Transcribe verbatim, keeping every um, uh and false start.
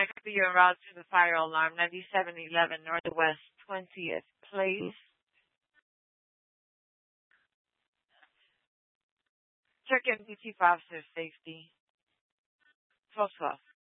I copy your route to the fire alarm, ninety-seven eleven Northwest twentieth Place. Check M P T for officer safety. twelve twelve.